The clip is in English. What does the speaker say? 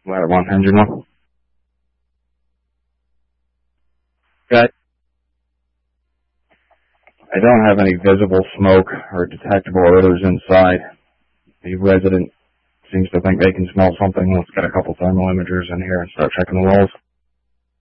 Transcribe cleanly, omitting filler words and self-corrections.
Ladder 1, engine 1. Okay. I don't have any visible smoke or detectable odors inside. The resident seems to think they can smell something. Let's get a couple thermal imagers in here and start checking the walls.